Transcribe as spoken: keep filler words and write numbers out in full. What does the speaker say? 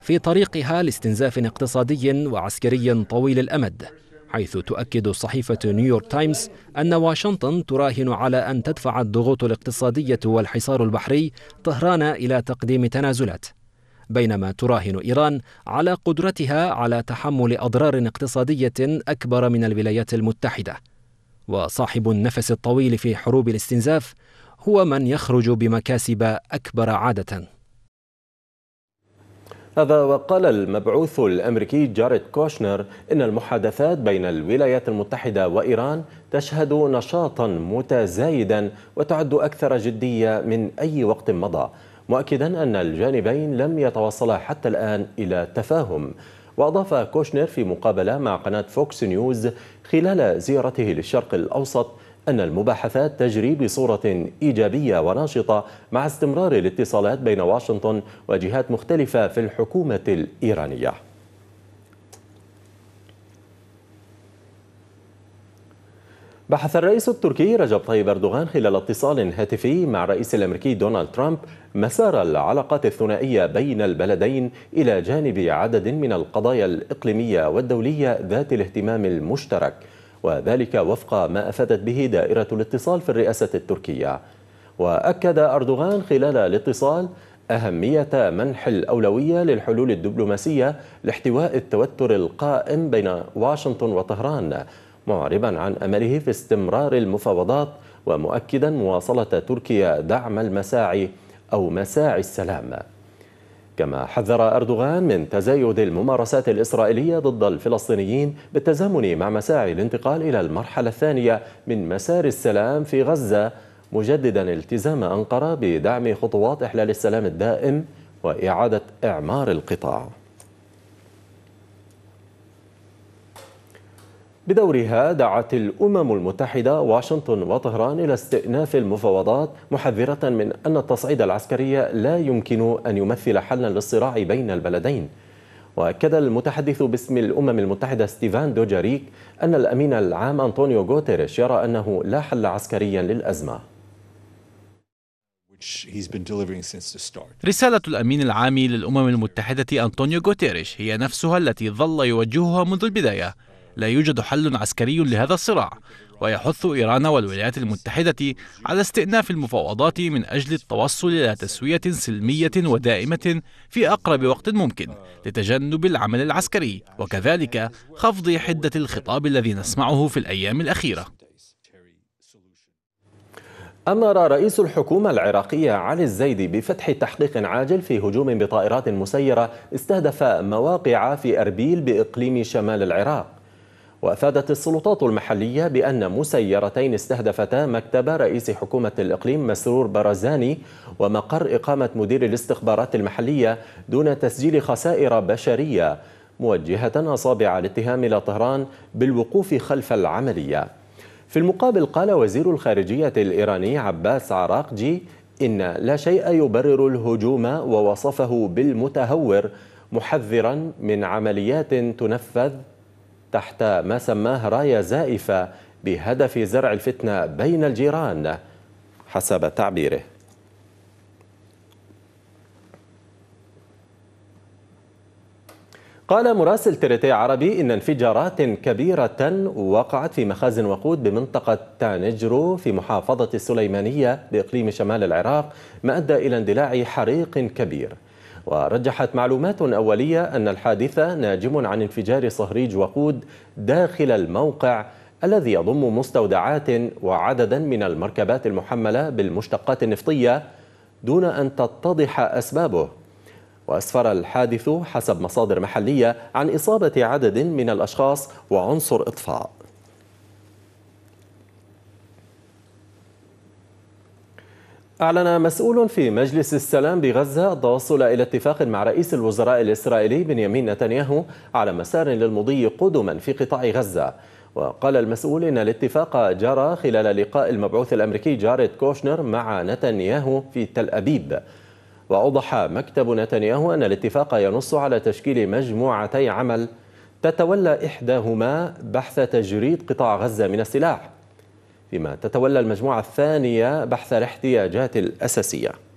في طريقها لاستنزاف اقتصادي وعسكري طويل الأمد، حيث تؤكد صحيفة نيويورك تايمز أن واشنطن تراهن على أن تدفع الضغوط الاقتصادية والحصار البحري طهران إلى تقديم تنازلات، بينما تراهن إيران على قدرتها على تحمل أضرار اقتصادية أكبر من الولايات المتحدة. وصاحب النفس الطويل في حروب الاستنزاف هو من يخرج بمكاسب أكبر عادة. هذا وقال المبعوث الأمريكي جاريد كوشنر إن المحادثات بين الولايات المتحدة وإيران تشهد نشاطا متزايدا وتعد أكثر جدية من أي وقت مضى، مؤكدا أن الجانبين لم يتوصلا حتى الآن إلى تفاهم. وأضاف كوشنر في مقابلة مع قناة فوكس نيوز خلال زيارته للشرق الأوسط أن المباحثات تجري بصورة إيجابية وناشطة مع استمرار الاتصالات بين واشنطن وجهات مختلفة في الحكومة الإيرانية. بحث الرئيس التركي رجب طيب أردوغان خلال اتصال هاتفي مع الرئيس الأمريكي دونالد ترامب مسار العلاقات الثنائية بين البلدين إلى جانب عدد من القضايا الإقليمية والدولية ذات الاهتمام المشترك، وذلك وفق ما أفادت به دائرة الاتصال في الرئاسة التركية. وأكد أردوغان خلال الاتصال أهمية منح الأولوية للحلول الدبلوماسية لاحتواء التوتر القائم بين واشنطن وطهران، معربا عن أمله في استمرار المفاوضات ومؤكدا مواصلة تركيا دعم المساعي أو مساعي السلام. كما حذر أردوغان من تزايد الممارسات الإسرائيلية ضد الفلسطينيين بالتزامن مع مساعي الانتقال إلى المرحلة الثانية من مسار السلام في غزة، مجددا التزام أنقرة بدعم خطوات إحلال السلام الدائم وإعادة إعمار القطاع. بدورها دعت الأمم المتحدة واشنطن وطهران إلى استئناف المفاوضات، محذرة من أن التصعيد العسكري لا يمكن أن يمثل حلا للصراع بين البلدين. وأكد المتحدث باسم الأمم المتحدة ستيفان دوجاريك أن الأمين العام أنطونيو غوتيريش يرى أنه لا حل عسكريا للأزمة. رسالة الأمين العام للأمم المتحدة أنطونيو غوتيريش هي نفسها التي ظل يوجهها منذ البداية: لا يوجد حل عسكري لهذا الصراع، ويحث إيران والولايات المتحدة على استئناف المفاوضات من أجل التوصل إلى تسوية سلمية ودائمة في أقرب وقت ممكن لتجنب العمل العسكري، وكذلك خفض حدة الخطاب الذي نسمعه في الأيام الأخيرة. أمر رئيس الحكومة العراقية علي الزيدي بفتح تحقيق عاجل في هجوم بطائرات مسيرة استهدف مواقع في أربيل بإقليم شمال العراق. وأفادت السلطات المحلية بأن مسيرتين استهدفتا مكتب رئيس حكومة الإقليم مسرور برزاني ومقر إقامة مدير الاستخبارات المحلية دون تسجيل خسائر بشرية، موجهة أصابع الاتهام إلى طهران بالوقوف خلف العملية. في المقابل قال وزير الخارجية الإيراني عباس عراقجي إن لا شيء يبرر الهجوم، ووصفه بالمتهور، محذرا من عمليات تنفذ تحت ما سماه راية زائفة بهدف زرع الفتنة بين الجيران حسب تعبيره. قال مراسل تريتي عربي إن انفجارات كبيرة وقعت في مخازن وقود بمنطقة تانجرو في محافظة السليمانية بإقليم شمال العراق ما أدى إلى اندلاع حريق كبير. ورجحت معلومات أولية أن الحادث ناجم عن انفجار صهريج وقود داخل الموقع الذي يضم مستودعات وعددا من المركبات المحملة بالمشتقات النفطية دون أن تتضح أسبابه. وأسفر الحادث حسب مصادر محلية عن إصابة عدد من الأشخاص وعنصر إطفاء. أعلن مسؤول في مجلس السلام بغزة التوصل إلى اتفاق مع رئيس الوزراء الإسرائيلي بنيامين نتنياهو على مسار للمضي قدما في قطاع غزة. وقال المسؤول إن الاتفاق جرى خلال لقاء المبعوث الأمريكي جاريد كوشنر مع نتنياهو في تل أبيب. وأوضح مكتب نتنياهو أن الاتفاق ينص على تشكيل مجموعتي عمل تتولى إحداهما بحث تجريد قطاع غزة من السلاح، فيما تتولى المجموعة الثانية بحث الاحتياجات الأساسية.